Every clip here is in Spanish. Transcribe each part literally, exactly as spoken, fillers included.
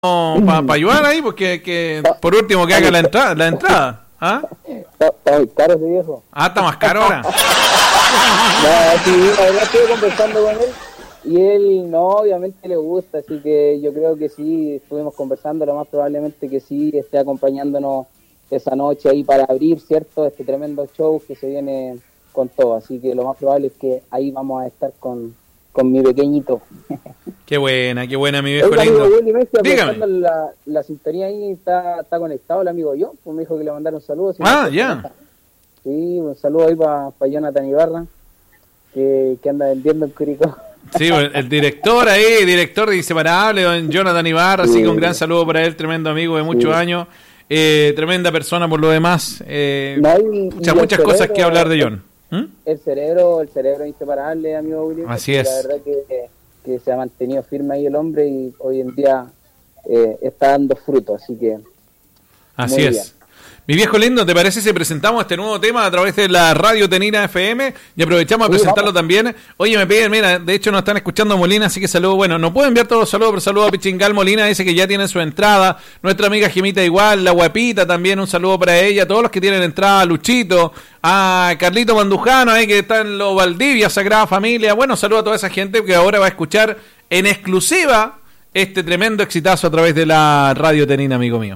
para pa ayudar ahí, porque que, por último que haga la entrada, la entrada. ¿Ah? Está, está muy caro ese viejo. Ah, está más caro ahora. No, sí, la verdad estuve conversando con él y él no, obviamente le gusta, así que yo creo que sí, estuvimos conversando, lo más probablemente que sí esté acompañándonos esa noche ahí para abrir, ¿cierto? Este tremendo show que se viene con todo, así que lo más probable es que ahí vamos a estar con, con mi pequeñito. Qué buena, qué buena, mi viejo Oiga, lindo. amigo Willy Messi, Dígame. La, la sintonía ahí está, está conectado el amigo yo, pues me dijo que le mandaron un saludo. Si Ah, no, ya. Sí, un saludo ahí para pa Jonathan Ibarra, que, que anda vendiendo en Curicó. Sí, el, el director ahí, director de Inseparable, don Jonathan Ibarra, así Sí. que un gran saludo para él, tremendo amigo de muchos Sí. años, eh, tremenda persona por lo demás, eh, No, y- muchas, y el muchas cosas cerebro- que hablar de John. ¿Mm? El cerebro, el cerebro inseparable, amigo Willy. Así porque es. La verdad que, que se ha mantenido firme ahí el hombre y hoy en día eh, está dando fruto, así que Así muy es. bien. Mi viejo lindo, ¿te parece si presentamos este nuevo tema a través de la radio Tenina F M? Y aprovechamos a Sí, presentarlo vamos. también. Oye, me piden, mira, de hecho nos están escuchando Molina, así que saludo. Bueno, no puedo enviar todos los saludos, pero saludo a Pichingal Molina, dice que ya tienen su entrada. Nuestra amiga Jimita igual, la guapita también, un saludo para ella. Todos los que tienen entrada, Luchito, a Carlito Mandujano, ahí que está en los Valdivia, Sagrada Familia. Bueno, saludo a toda esa gente que ahora va a escuchar en exclusiva este tremendo exitazo a través de la radio Tenina, amigo mío.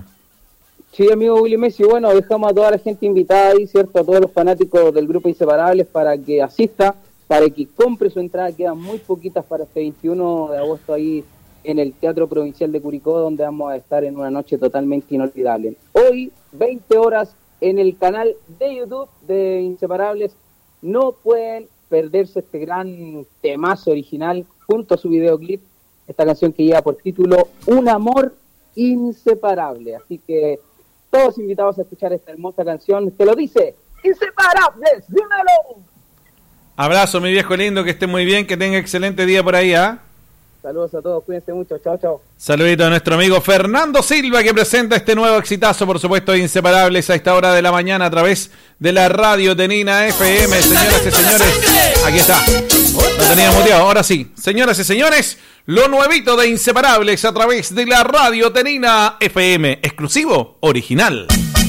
Sí, amigo Willy Messi, bueno, dejamos a toda la gente invitada ahí, ¿cierto? A todos los fanáticos del grupo Inseparables para que asista, para que compre su entrada. Quedan muy poquitas para este veintiuno de agosto ahí en el Teatro Provincial de Curicó, donde vamos a estar en una noche totalmente inolvidable. Hoy, veinte horas, en el canal de YouTube de Inseparables. No pueden perderse este gran temazo original junto a su videoclip, esta canción que lleva por título Un amor inseparable. Así que todos invitados a escuchar esta hermosa canción. Te lo dice Inseparables, dímelo. Abrazo, mi viejo lindo, que esté muy bien, que tenga excelente día por ahí, ¿ah? Saludos a todos, cuídense mucho, chao, chao. Saludito a nuestro amigo Fernando Silva, que presenta este nuevo exitazo, por supuesto, de Inseparables a esta hora de la mañana a través de la radio Tenina F M. Señoras y señores, aquí está. Lo tenía muteado, ahora sí. Señoras y señores, lo nuevito de Inseparables a través de la radio Tenina F M, exclusivo, original.